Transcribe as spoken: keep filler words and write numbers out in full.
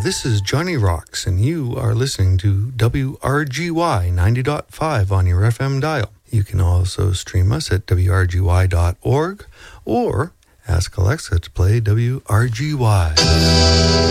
this is Johnny Rocks, and you are listening to W R G Y ninety point five on your F M dial. You can also stream us at W R G Y dot org or ask Alexa to play W R G Y.